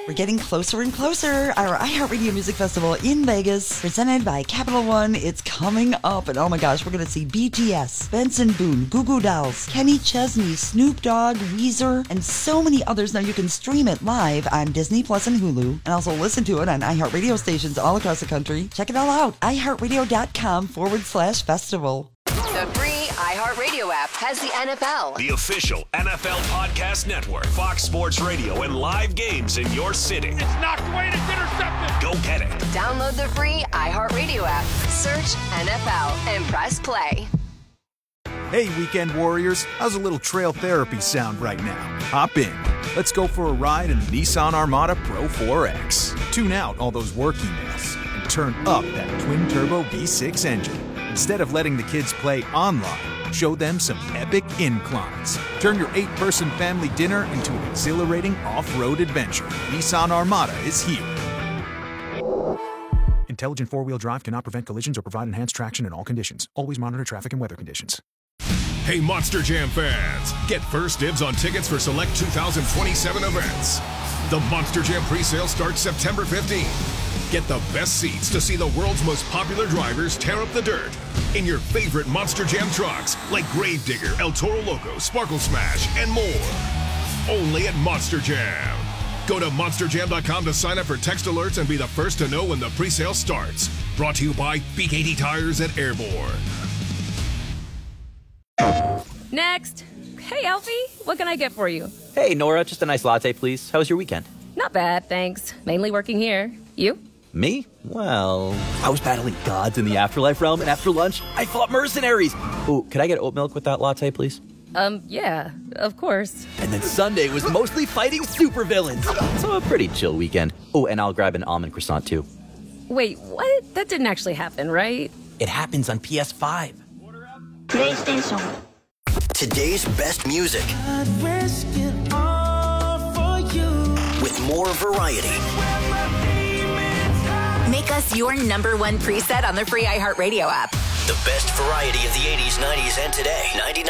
We're getting closer and closer. Our iHeartRadio Music Festival in Vegas, presented by Capital One. It's coming up, and oh my gosh, we're going to see BTS, Benson Boone, Goo Goo Dolls, Kenny Chesney, Snoop Dogg, Weezer, and so many others. Now you can stream it live on Disney Plus and Hulu, and also listen to it on iHeartRadio stations all across the country. Check it all out, iHeartRadio.com/festival. The free iHeartRadio app has the NFL, the official NFL podcast network, Fox Sports Radio, and live games in your city. It's knocked away and it's intercepted. Go get it. Download the free iHeartRadio app, search NFL, and press play. Hey, Weekend Warriors, how's a little trail therapy sound right now? Hop in. Let's go for a ride in the Nissan Armada Pro 4X. Tune out all those work emails and turn up that twin-turbo V6 engine. Instead of letting the kids play online, show them some epic inclines. Turn your 8-person family dinner into an exhilarating off-road adventure. Nissan Armada is here. Intelligent four-wheel drive cannot prevent collisions or provide enhanced traction in all conditions. Always monitor traffic and weather conditions. Hey, Monster Jam fans, get first dibs on tickets for select 2027 events. The Monster Jam presale starts September 15th. Get the best seats to see the world's most popular drivers tear up the dirt in your favorite Monster Jam trucks like Gravedigger, El Toro Loco, Sparkle Smash, and more. Only at Monster Jam. Go to monsterjam.com to sign up for text alerts and be the first to know when the presale starts. Brought to you by BKT Tires at Airborne. Next. Hey, Alfie, what can I get for you? Hey, Nora, just a nice latte, please. How was your weekend? Not bad, thanks. Mainly working here. You? Me? Well, I was battling gods in the afterlife realm, and after lunch, I fought mercenaries. Ooh, could I get oat milk with that latte, please? Yeah, of course. And then Sunday was mostly fighting supervillains. So a pretty chill weekend. Oh, and I'll grab an almond croissant, too. Wait, what? That didn't actually happen, right? It happens on PS5. PlayStation. Today's best music. I'd risk it all for you. With more variety. Make us your #1 preset on the free iHeartRadio app. The best variety of the 80s, 90s, and today. 99.